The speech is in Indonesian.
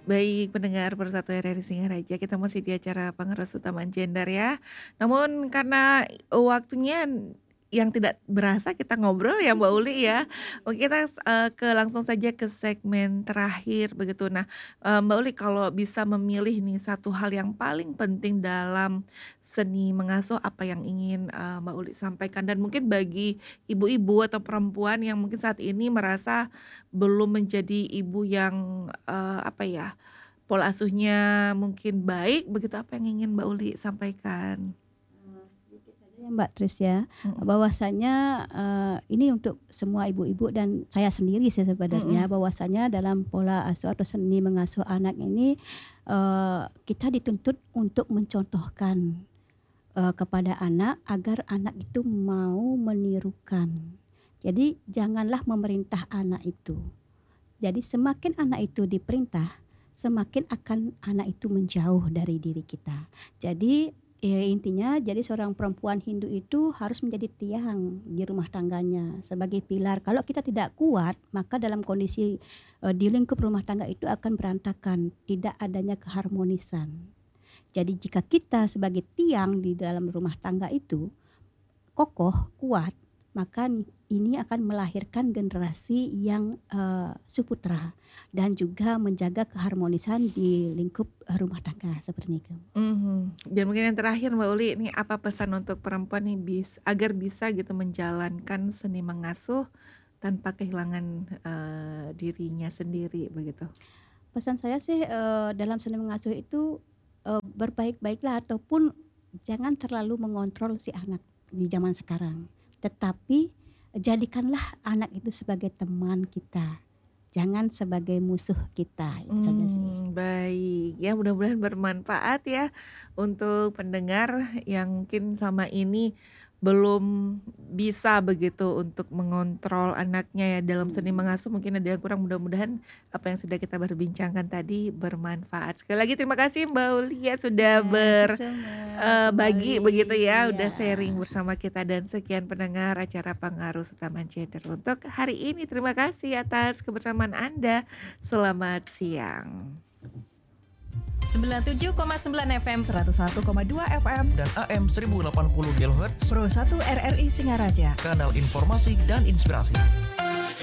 Baik, pendengar Persatu RRI Singaraja, kita masih di acara Pengarus Utama Gender ya. Namun karena waktunya yang tidak berasa kita ngobrol ya Mbak Uli ya. Oke kita langsung saja ke segmen terakhir begitu. Nah, Mbak Uli kalau bisa memilih nih satu hal yang paling penting dalam seni mengasuh apa yang ingin, Mbak Uli sampaikan? Dan mungkin bagi ibu-ibu atau perempuan yang mungkin saat ini merasa belum menjadi ibu yang, apa ya, pola asuhnya mungkin baik begitu, apa yang ingin Mbak Uli sampaikan? Sedikit saja ya Mbak Tris ya, Mhm, bahwasanya, ini untuk semua ibu-ibu dan saya sendiri sih sebenarnya, mhm, bahwasanya dalam pola asuh atau seni mengasuh anak ini, kita dituntut untuk mencontohkan, kepada anak agar anak itu mau menirukan. Jadi janganlah memerintah anak itu. Jadi semakin anak itu diperintah, semakin akan anak itu menjauh dari diri kita. Jadi intinya jadi seorang perempuan Hindu itu harus menjadi tiang di rumah tangganya sebagai pilar. Kalau kita tidak kuat, maka dalam kondisi di lingkup rumah tangga itu akan berantakan, tidak adanya keharmonisan. Jadi jika kita sebagai tiang di dalam rumah tangga itu kokoh, kuat, maka ini akan melahirkan generasi yang suputra dan juga menjaga keharmonisan di lingkup rumah tangga seperti itu. mhm. Dan mungkin yang terakhir Mbak Uli, ini apa pesan untuk perempuan nih agar bisa gitu menjalankan seni mengasuh tanpa kehilangan, dirinya sendiri begitu? Pesan saya sih dalam seni mengasuh itu berbaik-baiklah ataupun jangan terlalu mengontrol si anak di zaman sekarang. Tetapi jadikanlah anak itu sebagai teman kita, jangan sebagai musuh kita, itu saja sih. Baik. Ya mudah-mudahan bermanfaat ya untuk pendengar yang mungkin sama ini belum bisa begitu untuk mengontrol anaknya ya dalam seni Mhm. mengasuh mungkin ada yang kurang, mudah-mudahan apa yang sudah kita berbincangkan tadi bermanfaat. Sekali lagi terima kasih Mbak Uli ya sudah Ya, sama-sama bagi kembali, begitu ya, udah ya. sharing bersama kita dan sekian pendengar acara Pengaruh Utama Gender untuk hari ini. Terima kasih atas kebersamaan Anda. Selamat siang. 97,9 FM, 101,2 FM, dan AM 1080 kHz, Pro 1 RRI Singaraja. kanal informasi dan inspirasi.